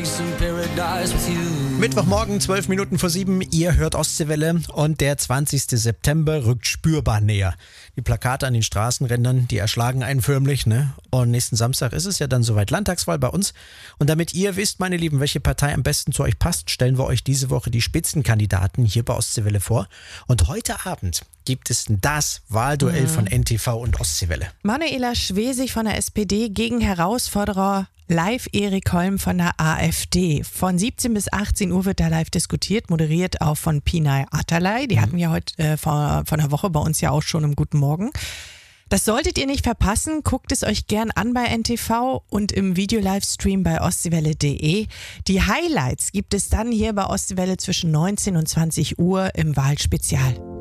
Mittwochmorgen, 12 Minuten vor 7, ihr hört Ostseewelle und der 20. September rückt spürbar näher. Die Plakate an den Straßenrändern, die erschlagen einen förmlich, ne? Und nächsten Samstag ist es ja dann soweit Landtagswahl bei uns. Und damit ihr wisst, meine Lieben, welche Partei am besten zu euch passt, stellen wir euch diese Woche die Spitzenkandidaten hier bei Ostseewelle vor. Und heute Abend gibt es das Wahlduell von NTV und Ostseewelle. Manuela Schwesig von der SPD gegen Herausforderer live Erik Holm von der AfD. Von 17 bis 18 Uhr wird da live diskutiert, moderiert auch von Pinay Atalay. Die hatten wir heute vor einer Woche bei uns ja auch schon im Guten Morgen. Das solltet ihr nicht verpassen. Guckt es euch gern an bei NTV und im Video-Livestream bei ostseewelle.de. Die Highlights gibt es dann hier bei Ostseewelle zwischen 19 und 20 Uhr im Wahlspezial.